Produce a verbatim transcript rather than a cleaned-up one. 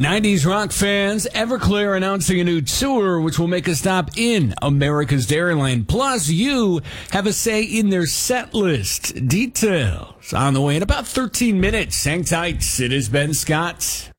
nineties rock fans, Everclear announcing a new tour which will make a stop in America's Dairyland. Plus, you have a say in their set list. Details on the way in about thirteen minutes. Hang tight. It is Ben Scott.